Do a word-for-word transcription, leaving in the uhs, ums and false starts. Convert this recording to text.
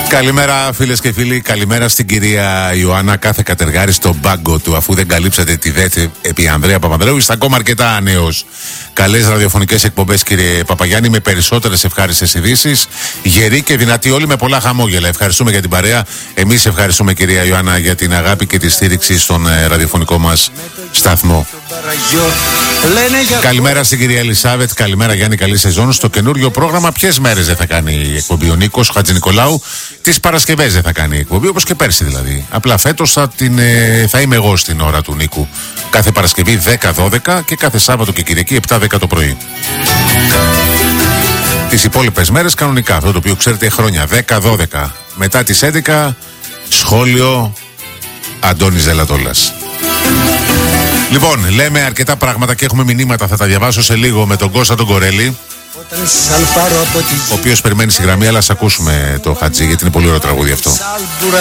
Καλημέρα φίλες και φίλοι, καλημέρα στην κυρία Ιωάννα. Κάθε κατεργάρι στον πάγκο του, αφού δεν καλύψατε τη ΔΕΤ επί Ανδρέα Παπανδρέου. Είστε ακόμα αρκετά άνεος. Καλές ραδιοφωνικές εκπομπές, κύριε Παπαγιάννη, με περισσότερες ευχάριστες ειδήσεις. Γεροί και δυνατοί όλοι, με πολλά χαμόγελα. Ευχαριστούμε για την παρέα. Εμείς ευχαριστούμε, κυρία Ιωάννα, για την αγάπη και τη στήριξη στον ε, ραδιοφωνικό μας σταθμό. Καλημέρα στην κυρία Ελισάβετ. Καλημέρα, Γιάννη. Καλή σεζόν. Στο καινούριο πρόγραμμα, ποιες μέρες δεν θα κάνει η εκπομπή ο Νίκος Χατζηνικολάου? Τις Παρασκευές δεν θα κάνει η εκπομπή, όπως και πέρσι δηλαδή. Απλά φέτος θα, την, ε, θα είμαι εγώ στην ώρα του Νίκου. Κάθε Παρασκευή δέκα δώδεκα και κάθε Σάββατο και Κυριακή επτά δέκα το πρωί. Τις υπόλοιπες μέρες κανονικά, αυτό το οποίο ξέρετε χρόνια, δέκα δώδεκα. Μετά τις έντεκα, σχόλιο Αντώνης Δελατόλας. Λοιπόν, λέμε αρκετά πράγματα και έχουμε μηνύματα, θα τα διαβάσω σε λίγο με τον Κώστα τον Κορέλη, ο οποίος περιμένει στη γραμμή, αλλά ας ακούσουμε το Χατζή, γιατί είναι πολύ ωραίο τραγούδι αυτό.